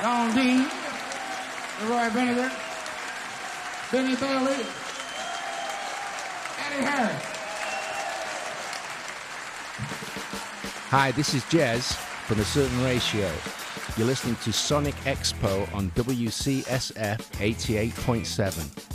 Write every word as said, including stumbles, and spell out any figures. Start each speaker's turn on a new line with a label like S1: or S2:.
S1: Don Dean, Leroy Vinegar, Benny Bailey, Eddie Harris.
S2: Hi, this is Jez from A Certain Ratio. You're listening to Sonic Expo on W C S F eighty-eight point seven.